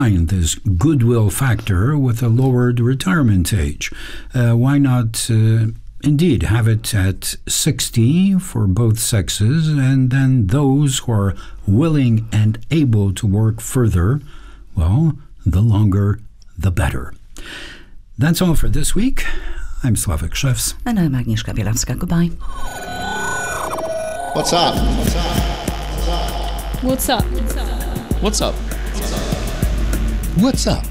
this goodwill factor with a lowered retirement age. Why not indeed have it at 60 for both sexes, and then those who are willing and able to work further, well, the longer the better. That's all for this week. I'm Slavik Szewc. And I'm Agnieszka Bielawska. Goodbye. What's up? What's up? What's up? What's up?